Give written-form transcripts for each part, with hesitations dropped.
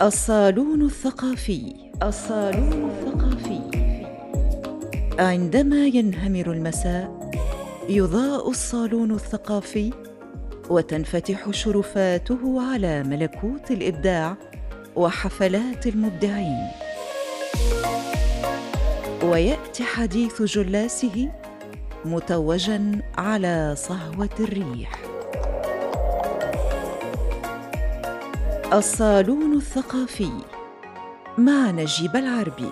الصالون الثقافي. الصالون الثقافي. عندما ينهمر المساء يضاء الصالون الثقافي وتنفتح شرفاته على ملكوت الإبداع وحفلات المبدعين، ويأتي حديث جلاسه متوجاً على صهوة الريح. الصالون الثقافي مع نجيب العربي.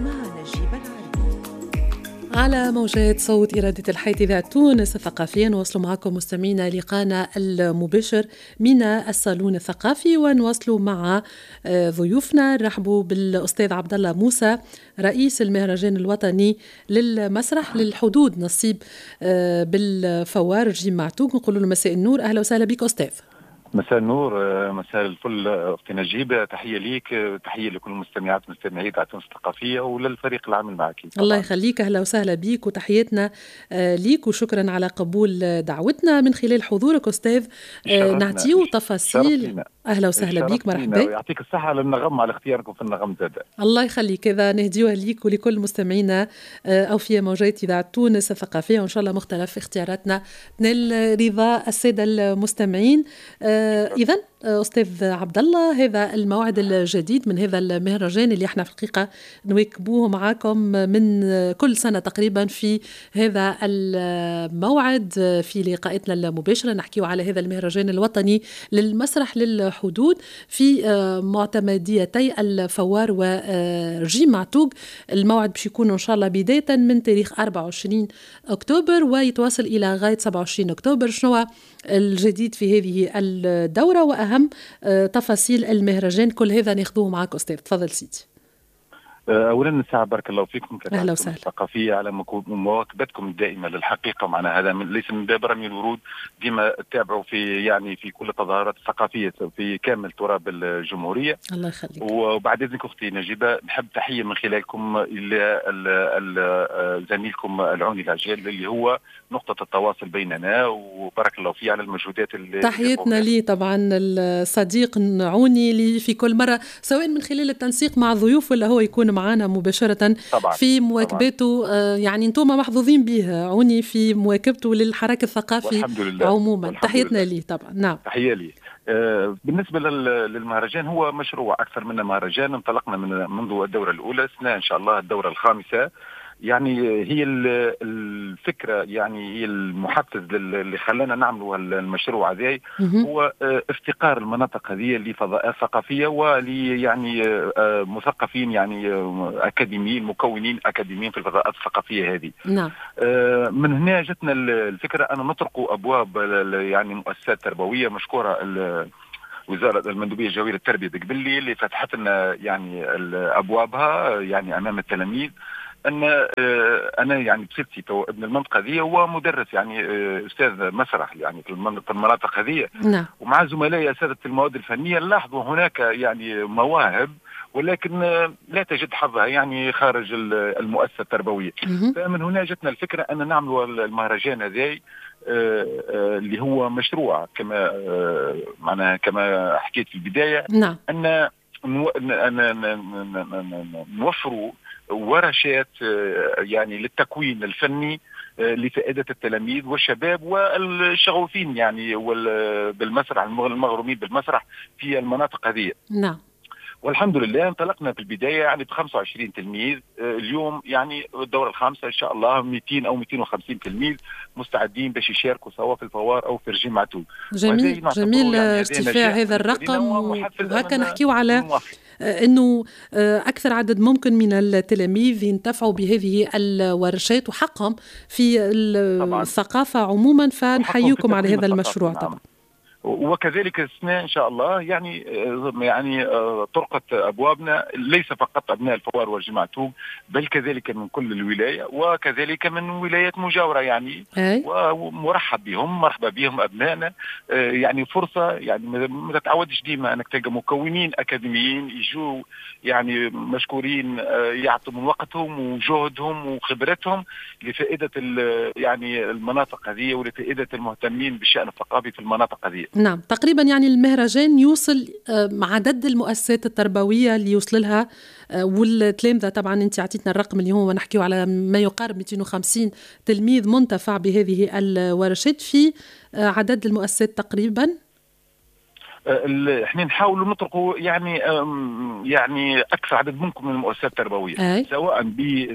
على موجات صوت إرادة الحياة إذاعة تونس الثقافية نواصل معكم مستمعينا لقاءنا المباشر من الصالون الثقافي، ونواصل مع ضيوفنا. نرحبوا بالأستاذ عبد الله موسى رئيس المهرجان الوطني للمسرح للحدود نصيب بالفوار جيم معتوق. نقول له مساء النور، أهلا وسهلا بك أستاذ. مساء النور، مساء الفل أختي نجيبة، تحية ليك، تحية لكل المستمعات والمستمعين إذاعة تونس الثقافية وللفريق العامل معك. الله يخليك، أهلا وسهلا بيك وتحياتنا ليك، وشكرا على قبول دعوتنا من خلال حضورك أستاذ. نعطيه تفاصيل. أهلا وسهلا بيك، مرحبا. يعطيك الصحة على النغم، على اختياركم في النغم زاد. الله يخليك، إذا نهديوها ليك ولكل مستمعينا أو في موجات إذاعة تونس الثقافية، وإن شاء الله مختلف اختياراتنا تنال رضا السادة المستمعين. إذن أستاذ عبد الله، هذا الموعد الجديد من هذا المهرجان اللي احنا في الحقيقة نواكبوه معاكم من كل سنة تقريبا في هذا الموعد في لقاءاتنا المباشرة، نحكيه على هذا المهرجان الوطني للمسرح للحدود في معتمديتي الفوار وجيم معتوق. الموعد باش يكون إن شاء الله بداية من تاريخ 24 أكتوبر ويتواصل إلى غاية 27 أكتوبر. شنو الجديد في هذه الدورة وأهم تفاصيل المهرجان؟ كل هذا ناخذوه معك أستاذ، تفضل سيدي. أولا نساء بارك الله فيكم أهلا وسهلا الثقافية على مواكبتكم الدائمة للحقيقة، معنا هذا ليس من باب رمي الورود، ديما تتابعوا في كل التظاهرات الثقافية في كامل تراب الجمهورية. الله يخليك. وبعد إذنك أختي نجيبة، نحب تحية من خلالكم إلى زميلكم العوني العجال اللي هو نقطة التواصل بيننا، وبارك الله فيه على المجهودات اللي تحياتنا لي طبعا الصديق عوني اللي في كل مرة سواء من خلال التنسيق مع الضيوف ولا هو يكون معنا مباشرة طبعاً في مواكبته. يعني انتم محظوظين به عوني في مواكبته للحراك الثقافي عموما. تحياتنا لي طبعا. نعم، تحية لي. بالنسبة للمهرجان، هو مشروع أكثر من مهرجان. انطلقنا منذ الدورة الأولى، سنة إن شاء الله الدورة الخامسة. يعني هي الفكرة، يعني هي المحفز اللي خلانا نعملوا المشروع هذا هو افتقار المناطق هذه لفضاءات ثقافية ولي يعني مثقفين، يعني أكاديميين، مكونين أكاديميين في الفضاءات الثقافية هذه. نعم. من هنا جتنا الفكرة أن نطرق أبواب يعني مؤسسات تربوية مشكورة، وزارة المندوبية الجوية للتربية دقبلي اللي فتحت لنا يعني أبوابها يعني أمام التلاميذ. أنا يعني بصفتي ابن المنطقة هذه ومدرس، يعني أستاذ مسرح يعني في المناطق هذه. نعم. ومع زملائي أساتذة المواد الفنية نلاحظوا هناك يعني مواهب، ولكن لا تجد حظها يعني خارج المؤسسة التربوية. فمن هنا جتنا الفكرة أن نعمل المهرجان هذا اللي هو مشروع كما كما حكيت في البداية. نعم. أن نوفروا ورشات يعني للتكوين الفني لفائدة التلاميذ والشباب والشغوفين يعني بالمسرح، المغرومين بالمسرح في المناطق هذه. نعم. والحمد لله انطلقنا في البداية يعني ب 25 تلميذ. اليوم يعني الدورة الخامسة إن شاء الله 200 أو 250 تلميذ مستعدين باش يشاركوا سواء في الفوار أو في رجيم معتوق. جميل يعني ارتفاع هذا الرقم. وهكا نحكيو على أنه أكثر عدد ممكن من التلاميذ ينتفعوا بهذه الورشات وحقهم في الثقافة عموما، فنحييكم على هذا المشروع طبعا. وكذلك السنة إن شاء الله يعني طرقت أبوابنا ليس فقط أبناء الفوار والجيم معتوق، بل كذلك من كل الولاية وكذلك من ولايات مجاورة يعني. ومرحب بهم، مرحبا بهم أبنائنا. يعني فرصة يعني ما تتعودش ديما أنك تلقى مكونين أكاديميين يجوا يعني مشكورين، يعطوا من وقتهم وجهدهم وخبرتهم لفائدة يعني المناطق هذه ولفائدة المهتمين بالشأن الثقافي في المناطق هذه. نعم تقريبا يعني المهرجان يوصل عدد المؤسسات التربوية اللي يوصل لها والتلامذة. طبعا انت عطيتنا الرقم اللي هو نحكيه على ما يقارب 250 تلميذ منتفع بهذه الورشات في عدد المؤسسات تقريبا. احنا نحاولوا نطرقوا يعني اكثر عدد ممكن من المؤسسات التربويه سواء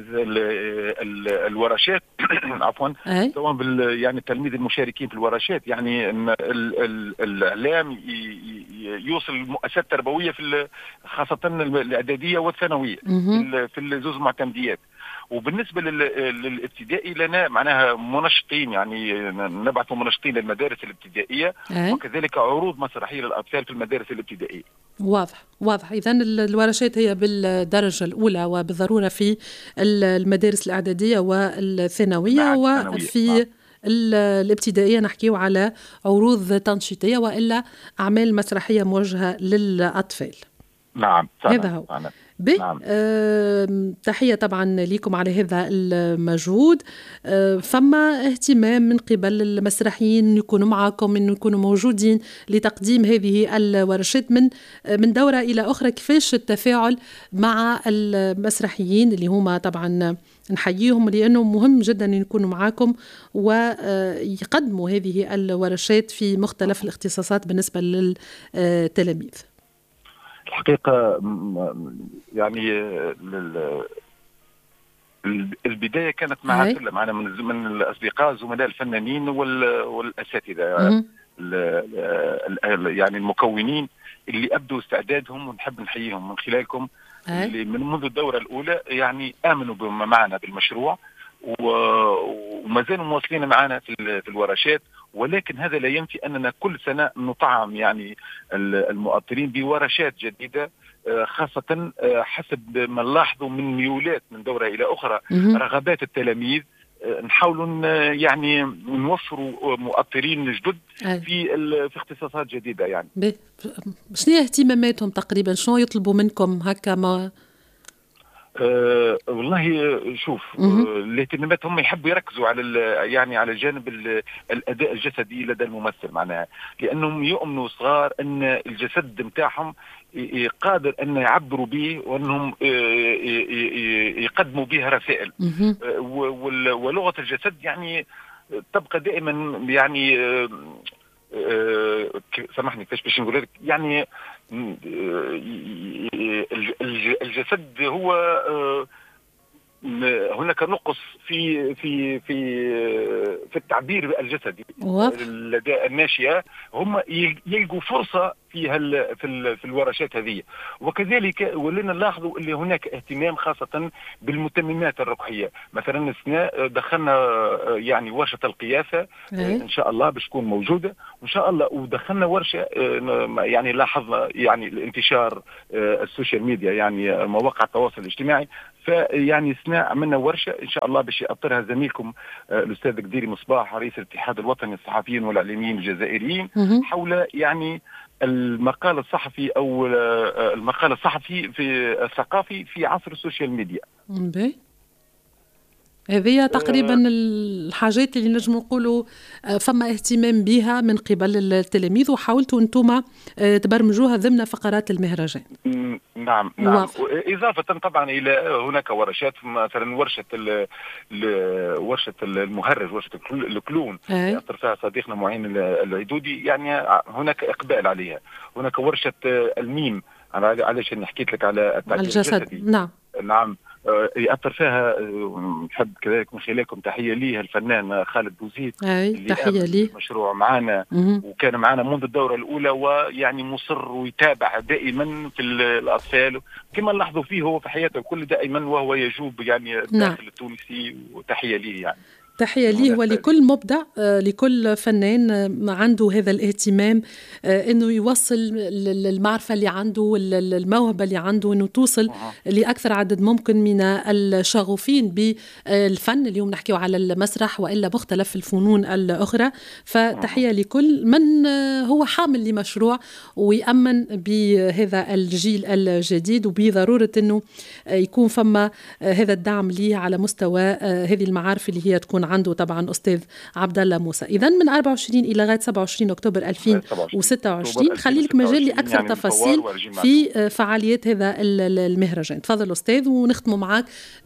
بالورشات عفوا سواء يعني التلاميذ المشاركين في الورشات، يعني الاعلام يوصل المؤسسات التربويه في خاصه الاعداديه والثانويه في الزوز معتمديات. وبالنسبه للابتدائي لنا معناها منشطين، يعني نبعث منشطين للمدارس الابتدائيه وكذلك عروض مسرحيه للاطفال في المدارس الابتدائيه. واضح. اذن الورشات هي بالدرجه الاولى وبالضروره في المدارس الاعداديه والثانويه، وفي الابتدائيه نحكيو على عروض تنشيطيه والا اعمال مسرحيه موجهه للاطفال. نعم هذا هو. نعم. تحية طبعا لكم على هذا المجهود. فما اهتمام من قبل المسرحيين يكونوا معكم، انه يكونوا موجودين لتقديم هذه الورشات من دورة الى اخرى؟ كيفاش التفاعل مع المسرحيين اللي هما طبعا نحييهم لانه مهم جدا ان يكونوا معكم ويقدموا هذه الورشات في مختلف الاختصاصات بالنسبة للتلاميذ؟ الحقيقة يعني البداية كانت معنا من الأصدقاء زملاء الفنانين والأساتذة يعني المكونين اللي أبدوا استعدادهم، ونحب نحييهم من خلالكم اللي منذ الدورة الأولى يعني آمنوا معنا بالمشروع وما زالوا مواصلين معنا في الورشات. ولكن هذا لا ينفي أننا كل سنة نطعم يعني المؤطرين بورشات جديدة، خاصة حسب ما نلاحظوا من ميولات من دورة إلى أخرى رغبات التلاميذ. نحاولوا يعني نوفروا مؤطرين جدد في اختصاصات جديدة. يعني شنو اهتماماتهم تقريبا؟ شنو يطلبوا منكم هكا؟ ما والله شوف الاهتمامات هم يحبوا يركزوا على يعني على جانب الاداء الجسدي لدى الممثل، معناها لانهم يؤمنوا صغار ان الجسد نتاعهم قادر ان يعبروا به وانهم يقدموا به رسائل. ولغه الجسد يعني تبقى دائما يعني سامحني كيفاش باش نقول لك، يعني الجسد هو هناك نقص في التعبير الجسدي لدى الناشئة، هم يلقوا فرصة في الورشات هذه. وكذلك ولنا نلاحظوا اللي هناك اهتمام خاصة بالمتممات الرقحية. مثلا السنة دخلنا يعني ورشة القيافة ان شاء الله باش تكون موجودة وان شاء الله، ودخلنا ورشة يعني لاحظنا يعني الانتشار السوشيال ميديا يعني مواقع التواصل الاجتماعي، فيعني السنة عملنا ورشة ان شاء الله باش يأطرها زميلكم الاستاذ قديري مصباح رئيس الاتحاد الوطني للصحفيين والاعلاميين الجزائريين حول يعني المقال الصحفي او المقال الصحفي في الثقافي في عصر السوشيال ميديا. هذه تقريبا الحاجات اللي نجم نقولوا فما اهتمام بها من قبل التلاميذ وحاولتوا انتم تبرمجوها ضمن فقرات المهرجان. نعم. إضافة طبعا إلى هناك ورشات، مثلا ورشة المهرج، ورشة الكلون يأثر فيها صديقنا معين العدودي، يعني هناك إقبال عليها. هناك ورشة الميم، أنا علاش حكيت لك على التعبير الجسدي. نعم يأثر فيها. نحب كذلك من خلالكم تحية ليه الفنان خالد بوزيد اللي تحية ليه مشروع معنا وكان معنا منذ الدورة الأولى، ويعني مصر ويتابع دائما في الأطفال كما نلاحظوا فيه هو في حياته كل دائما وهو يجوب يعني الداخل التونسي، وتحية ليه يعني. تحية ليه ولكل مبدع، لكل فنان عنده هذا الاهتمام انه يوصل المعرفة اللي عنده والموهبة اللي عنده انه توصل لاكثر عدد ممكن من الشغوفين بالفن. اليوم نحكيه على المسرح والا مختلف الفنون الاخرى. فتحية لكل من هو حامل لمشروع ويأمن بهذا الجيل الجديد، وبضرورة انه يكون فما هذا الدعم ليه على مستوى هذه المعارف اللي هي تكون عنده طبعا أستاذ عبد الله موسى. إذا من 24 إلى لغاية 27 أكتوبر 2026 خلي لك مجال لأكثر يعني تفاصيل في فعاليات هذا المهرجان. تفضل أستاذ، ونختم معك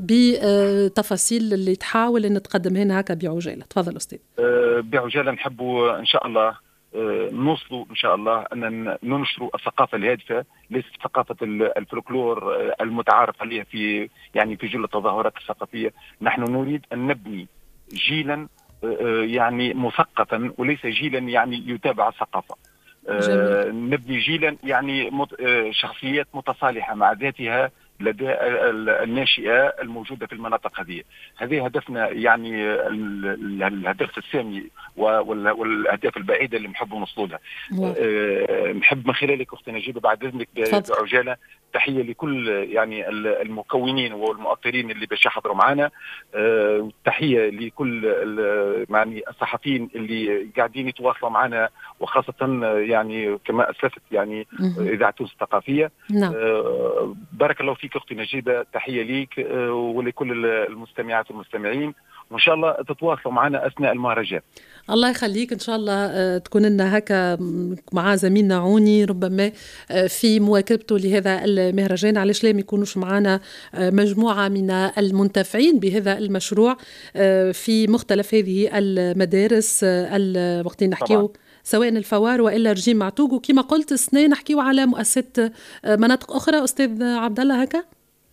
بتفاصيل اللي تحاول أن تقدمها لنا هكا بعجالة. تفضل أستاذ. بعجالة نحب إن شاء الله نوصلوا إن شاء الله أن ننشروا الثقافة الهادفة، ليست ثقافة الفلكلور المتعارف عليها في يعني في جل التظاهرات الثقافية. نحن نريد أن نبني جيلا يعني مثقفا وليس جيلا يعني يتابع الثقافة. نبني جيلا يعني شخصيات متصالحة مع ذاتها لدى الناشئة الموجودة في المناطق هذه. هذه هدفنا يعني الهدف السامي والأهداف البعيدة اللي نحب نوصلوا لها. نحب من خلالك أختنا نجيب بعد إذنك بعجالة تحية لكل يعني المكونين والمؤطرين اللي باش يحضروا معنا. تحية لكل يعني الصحفيين اللي قاعدين يتواصلوا معنا، وخاصة يعني كما أسلفت يعني إذاعة تونس الثقافية. بارك الله فيك أختي نجيبة، تحية ليك ولكل المستمعات والمستمعين، وإن شاء الله تتواصلوا معنا أثناء المهرجان. الله يخليك، إن شاء الله تكون لنا هكا مع زميلنا عوني ربما في مواكبته لهذا المهرجان، علاش لا يكونوش معنا مجموعة من المنتفعين بهذا المشروع في مختلف هذه المدارس وقت نحكيو سواء الفوار وإلا رجيم معتوق. وكما قلت السنة نحكيو على مؤسسات مناطق أخرى أستاذ عبد الله هكا.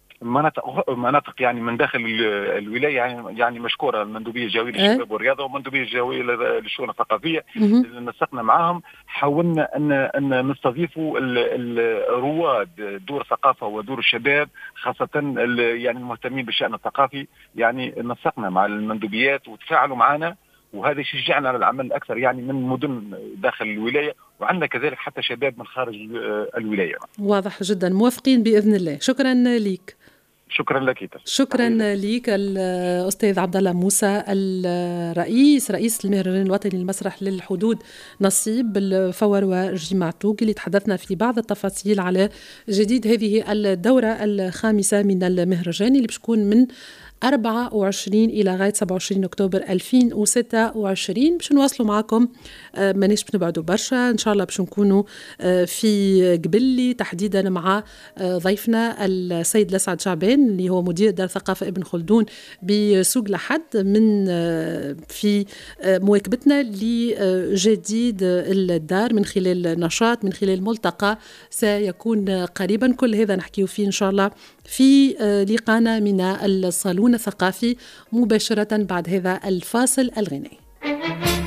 مناطق يعني من داخل الولايه يعني مشكوره المندوبيه الجويه للشباب والرياضه والمندوبيه الجويه للشؤون الثقافيه. نسقنا معهم، حاولنا ان نستضيفوا الرواد دور الثقافه ودور الشباب، خاصه يعني المهتمين بالشان الثقافي. يعني نسقنا مع المندوبيات وتفاعلوا معنا، وهذا شجعنا على العمل اكثر يعني من مدن داخل الولايه، وعندنا كذلك حتى شباب من خارج الولايه. واضح جدا، موافقين باذن الله. شكرا لك. شكرا لك. شكرا لك الأستاذ عبد الله موسى، رئيس المهرجان الوطني للمسرح للحدود نصيب الفور ورجيم معتوق، اللي تحدثنا في بعض التفاصيل على جديد هذه الدورة الخامسة من المهرجان اللي بتكون من 24 إلى غاية 27 أكتوبر 2026. باش نواصلوا معكم، مانيش بنبعدوا برشا، إن شاء الله باش نكونوا في قبلي تحديدا مع ضيفنا السيد الأسعد شعبان اللي هو مدير دار ثقافة ابن خلدون بسوق لحد، من في مواكبتنا لجديد الدار من خلال نشاط، من خلال ملتقى سيكون قريبا. كل هذا نحكيه فيه إن شاء الله في لقانا من الصالون الثقافي مباشرة بعد هذا الفاصل الغنائي.